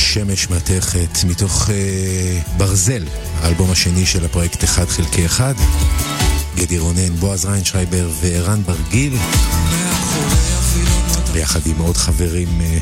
שמש מתכת מתוך ברזל, האלבום השני של הפרויקט 1/1, גדי רונן, בועז ריינשרייבר וערן ברגיל, ביחד עם עוד חברים